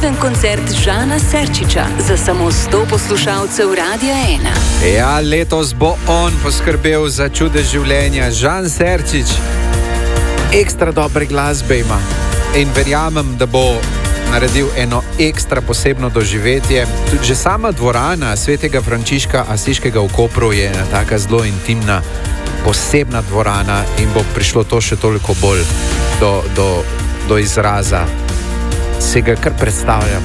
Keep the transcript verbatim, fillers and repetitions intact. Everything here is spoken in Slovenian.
ekskluziven koncert Žana Serčiča za samo sto poslušalcev Radia ena. Ja, letos bo on poskrbel za čudež življenja. Žan Serčič ekstra dobre glasbe ima in verjamem, da bo naredil eno ekstra posebno doživetje. Tudi že sama dvorana Svetega Frančiška Asiškega v Kopru je ena taka zelo intimna, posebna dvorana in bo prišlo to še toliko bolj do, do, do izraza. Se ga kar predstavljam.